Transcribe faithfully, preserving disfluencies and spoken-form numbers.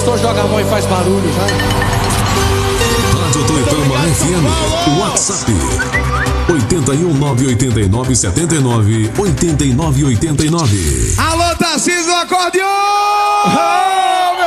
pastor joga a mão e faz barulho, vai. Rádio Tuitama F M, WhatsApp oito um nove oito nove sete nove oito nove oito nove. Alô, Tarcísio, acordeon!